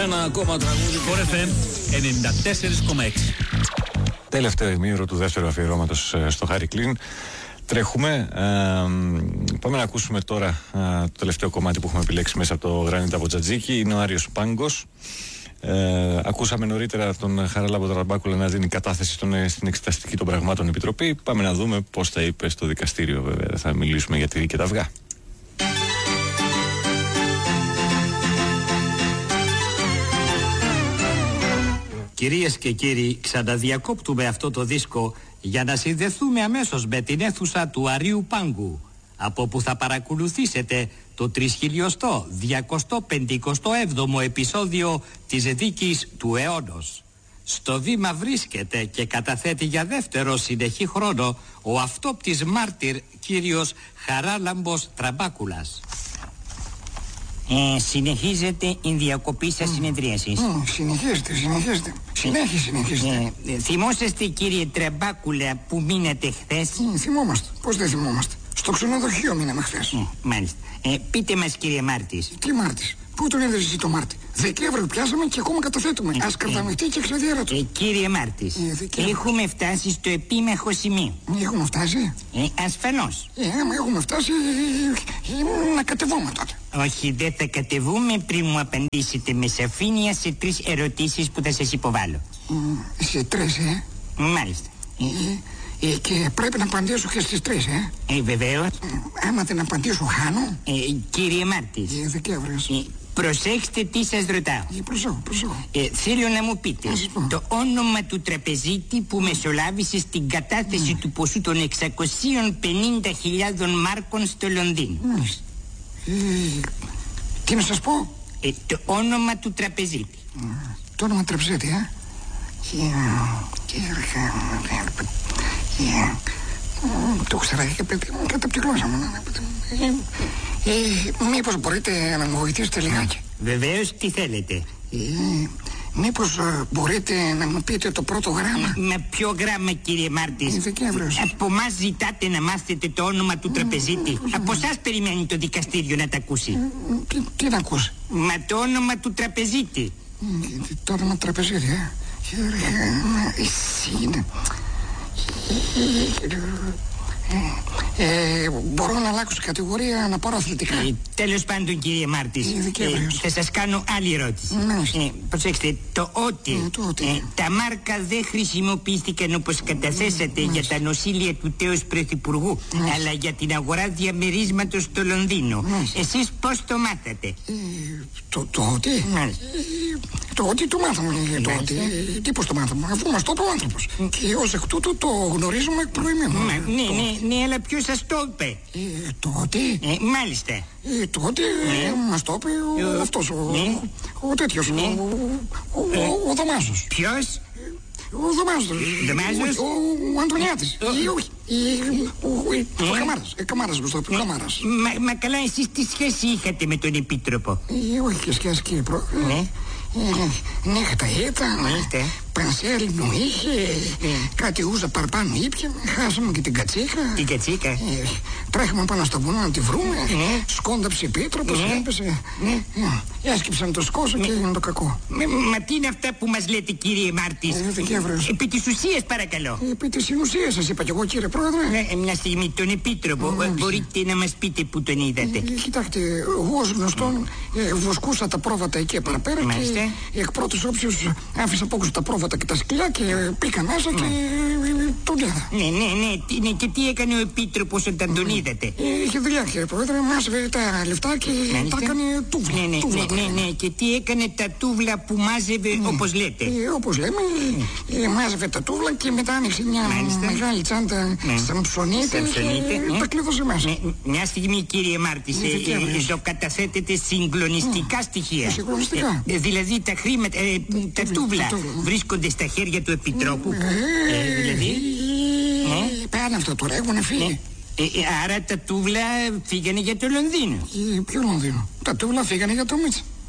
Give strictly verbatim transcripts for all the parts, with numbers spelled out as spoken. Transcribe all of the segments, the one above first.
ένα ακόμα τραγούδι. Sport εφ εμ ενενήντα τέσσερα κόμμα έξι. Τελευταίο ημίωρο του δεύτερου αφιερώματος στο Χάρη Κλίν. Τρέχουμε. Ε, πάμε να ακούσουμε τώρα ε, το τελευταίο κομμάτι που έχουμε επιλέξει μέσα από το Γρανίτα από Τζατζίκι. Είναι ο Άριος Πάγκος. Ε, ακούσαμε νωρίτερα τον Χαράλαμπο Ταραμπάκουλα να δίνει κατάθεση στον, στην Εξεταστική των Πραγμάτων Επιτροπή. Πάμε να δούμε πώς θα είπε στο δικαστήριο, βέβαια. Θα μιλήσουμε για τη και τα αυγά. Κυρίες και κύριοι, ξαναδιακόπτουμε αυτό το δίσκο για να συνδεθούμε αμέσως με την αίθουσα του Αρίου Πάγκου, από που θα παρακολουθήσετε το τρισχιλιοστό διακοστό πεντηκοστό έβδομο επεισόδιο της δίκης του αιώνος. Στο βήμα βρίσκεται και καταθέτει για δεύτερο συνεχή χρόνο ο αυτόπτης μάρτυρ κύριος Χαράλαμπος Τραμπάκουλας. Ε, συνεχίζεται η διακοπή σας mm. συνεδρίασης. Mm, συνεχίζεται, συνεχίζεται. Συνέχισε, συνεχίζεται. Ε, ε, θυμόσαστε, κύριε Τραμπάκουλα, που μείνατε χθες? Mm, θυμόμαστε. Πώς δεν θυμόμαστε? Στο ξενοδοχείο μείναμε χθες. Ε, μάλιστα. Ε, πείτε μας, κύριε Μάρτης. Τι Μάρτης? Πού τον είδες εσύ το Μάρτη? Δεκέμβριο πιάσαμε και ακόμα καταθέτουμε. Ε, Ας κραταμεχτεί και εξαδιέρα του. Ε, κύριε Μάρτης, ε, έχουμε φτάσει στο επίμαχο σημείο. Έχουμε φτάσει? Ε, ασφαλώς. Ε, άμα έχουμε φτάσει, ε, ε, να κατεβούμε τότε. Όχι, δεν θα κατεβούμε πριν μου απαντήσετε με σαφήνεια σε τρεις ερωτήσεις που θα σας υποβάλω. Ε, σε τρεις, ε? Μάλιστα. Ε, ε, και πρέπει να απαντήσω και στις τρεις, ε? Ε, βεβαίως. Ε, άμα δεν απαντήσω, χάνω. Ε, κύριε Μάρτης. Ε, Δεκέμβριος. Ε, προσέξτε τι σας ρωτάω. Ε, προσέχω, προσέχω. Ε, θέλω να μου πείτε το όνομα του τραπεζίτη που μεσολάβησε στην κατάθεση mm. του ποσού των εξακόσιες πενήντα χιλιάδες μάρκων στο Λονδίνο. Μάλιστα. Ε, τι να σας πω? Ε, το όνομα του τραπεζίτη. Mm, το όνομα του τραπεζίτη, ε? Το ξέρω, κατά τη γλώσσα μου. Μήπως μπορείτε να μου βοηθήσετε λιγάκι? Βεβαίως, τι θέλετε? Μήπως μπορείτε να μου πείτε το πρώτο γράμμα? Με ποιο γράμμα, κύριε Μάρτης? Από μας ζητάτε να μάθετε το όνομα του τραπεζίτη? Από σας περιμένει το δικαστήριο να τα ακούσει. Τι να ακούσει? Μα το όνομα του τραπεζίτη. Το όνομα του τραπεζίτη, ε? Εσύ είναι... Ε, μπορώ να αλλάξω κατηγορία, να πάρω αθλητικά? Ε, τέλος πάντων, κύριε Μάρτης, ε, ε, θα σας κάνω άλλη ερώτηση. Ε, προσέξτε, το ότι, ε, το ότι. Ε, τα μάρκα δεν χρησιμοποιήθηκαν όπως καταθέσατε για τα νοσήλια του τέος πρωθυπουργού, αλλά για την αγορά διαμερίσματος στο Λονδίνο. Εσείς πώς το μάθατε? Ε, το, το ότι? Ε, το ότι το μάθαμε. Ε, το ότι, ε, τι πώς το μάθαμε? Αφού μας το είπε ο άνθρωπος. Και ως εκ τούτου το γνωρίζουμε εκ προημίου. Ναι, ναι, ναι, αλλά ποιος σας το είπε? Ε, το ότι? Ε, μάλιστα. Ε, το ότι ναι. μας το είπε ο, αυτός, ο, ναι. ο, ο τέτοιος, ναι. ο, ο, ο, ο, ο Δαμάζος. Ποιος? Ο Δαμάζος. Δαμάζος? Ο, ο Αντωνιάτης. Ή όχι. Ο Καμάρας. Καμάρας μας το είπε. Καμάρας. Μα καλά, εσείς τι σχέση είχατε με τον Επίτροπο? Όχι και σχέση, κύριε Πρόεδρε. Νύχτα ήταν, πανσέλινο είχε, κάτι ούζα παραπάνω ήπια, χάσαμε και την κατσίκα. Την κατσίκα? Τρέχαμε πάνω στα βουνά να τη βρούμε, σκόνταψε επίτροπος, έπεσε, έσκυψαν το σκόσο και έγινε το κακό. Μα τι είναι αυτά που μας λέτε, κύριε Μάρτης? Επί της ουσίας, παρακαλώ. Επί της ουσίας σας είπα κι εγώ, κύριε Πρόεδρε. Μια στιγμή, τον Επίτροπο, μπορείτε να μας πείτε που τον είδατε? Κοιτάξτε, εγώ ως γνωστόν βοσκούσα τα πρόβατα εκεί παραπέρα και εκ πρώτης όψεως άφησα από τα πρόβατα και τα σκυλιά και πήγα μέσα και τον είδα. Ναι, ναι, ναι. Και τι έκανε ο Επίτροπος όταν τον είδατε? Είχε δουλειά, κύριε Πρόεδρε, μάζευε τα λεφτά και τα έκανε τούβλα. Ναι, ναι, ναι. Και τι έκανε τα τούβλα που μάζευε, όπως λέτε? Όπως λέμε, μάζευε τα τούβλα και μετά άνοιξε μια μεγάλη τσάντα σταμψονίτε και τα κλείδωσε μέσα. Μια στιγμή, κύριε Μάρτης, το καταθέτετε συγκλονιστικά στοιχεία. Συγκλονιστικά? Δηλαδή τα χρήματα, τα τούβλα βρίσκονται στα χέρια του Επιτρόπου. Δηλαδή πάνε αυτό τώρα, έχουν φύγει. Άρα τα τούβλα φύγανε για το Λονδίνο. Ποιο Λονδίνο? Τα τούβλα φύγανε για το Μίτσα.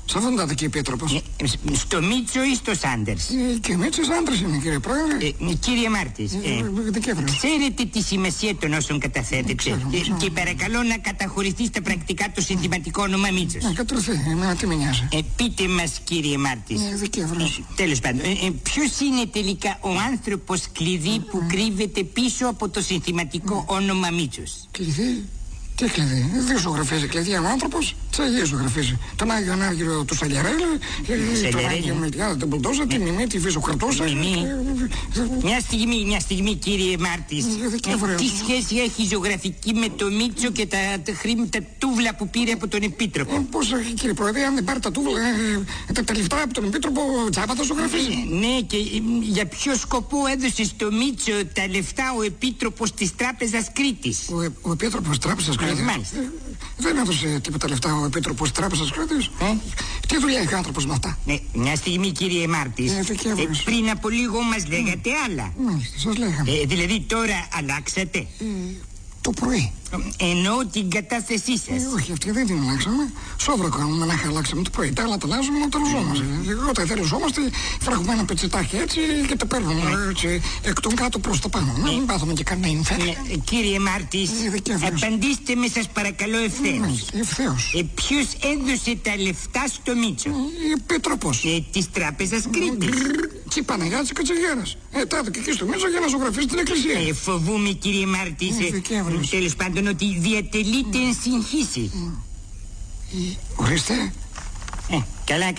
Σε αυτόν ήταν και επίτροπος. Ε, στο Μίτσο ή στο Σάντερς? Ε, και Μίτσος άντρας είναι, κύριε Πρόεδρε. Ε, κύριε Μάρτης, ε, ε, ξέρετε τη σημασία των όσων καταθέτετε. Ξέρω, Ε, ξέρω. και παρακαλώ να καταχωρηθεί στα πρακτικά το συνθηματικό όνομα Μίτσος. Να κατρουθεί, εμένα τι με νοιάζει. Ε, πείτε μας, κύριε Μάρτης. Ε, Δεκέμβριος. Τέλος πάντων, ε, ε, ποιος είναι τελικά ο άνθρωπος κλειδί που κρύβεται πίσω από το συνθηματικό όνομα Μίτσος? Κλειδί. Τι κλειδί, δεν ζωγραφίζει κλειδί ο άνθρωπος, τσαγί ζωγραφίζει. Τον Άγιο Ανάργυρο του Σαλιαρέλη, τον Άγιο Μιλιάδο, τον Μπουλντόζα, τη Μιμή, τη Βίζο Χαρτόσα. Μιμή. Μια στιγμή, μια στιγμή, κύριε Μάρτης. Ε, Τι σχέση έχει ζωγραφική με το Μίτσο και τα, τα χρήματα τούβλα που πήρε από τον Επίτροπο? Ε, πώς, κύριε Πρόεδρε, αν δεν πάρει τα τούβλα, ε, τα, τα λεφτά από τον Επίτροπο, τσάπα τα ζωγραφίζει. Ε, ναι, και ε, για ποιο σκοπό έδωσε στο Μίτσο τα λεφτά ο Επίτροπος της Τράπεζας Κρήτης? Ο, ε, ο Επίτροπος Τράπεζας Κρήτης. Μάλιστα. Ε, δεν έδωσε τίποτα λεφτά ο Επίτροπος Τράπεζας Κρήτης. Ε? Τι δουλειά έχει ο άνθρωπος με αυτά? Ναι, μια στιγμή, κύριε Μάρτης. Ε, Δεκέμβριος. πριν από λίγο μας λέγατε άλλα. Μάλιστα, σας λέγαμε. Ε, δηλαδή τώρα αλλάξατε? Ε, το πρωί. Εννοώ την κατάθεσή σας. Ε, όχι, αυτή δεν την αλλάξαμε. Σόβρο κάνουμε να αλλάξαμε το πρωί. Τα άλλα τα αλλάζουμε όταν λουζόμαστε. Mm. Όταν δεν λουζόμαστε, φράγουμε ένα πετσετάκι έτσι και τα παίρνουμε mm. έτσι, εκ των κάτω προς τα πάνω. Να μην πάθουμε και κανένα ίνφερ. Ε, κύριε Μάρτης, Ε, απαντήστε με, σας παρακαλώ, ευθέως. Ευθέως. Ε, ποιος έδωσε τα λεφτά στο Μίτσο? Ε, Επίτροπος. Ε, της Τράπεζας Κρήτης. Τι Παναγιάτης Κατσαγέρας. Ε, τα έδωκε εκεί στο Μίτσο για να ζωγραφίσει την εκκλησία. Ε, φοβούμαι, κύριε Μάρτης, Ε, ε, Δεκέμβριος. τέλος πάντων, ότι διατελείται εν συγχύσει. Ορίστε. Ε, καλά.